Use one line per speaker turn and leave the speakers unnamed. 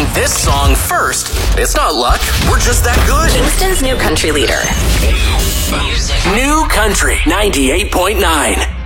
this song first. It's not luck. We're just that good.
Kingston's new country leader.
New Country 98.9.